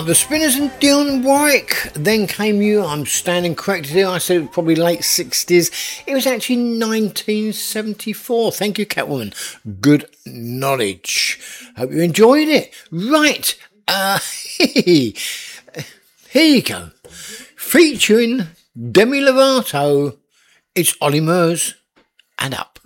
The Spinners and Dionne Warwick. Then came you. I'm standing corrected here. I said it was probably late 60s. It was actually 1974. Thank you, Catwoman. Good knowledge. Hope you enjoyed it. Right. Here you go. Featuring Demi Lovato. It's Olly Murs and Up.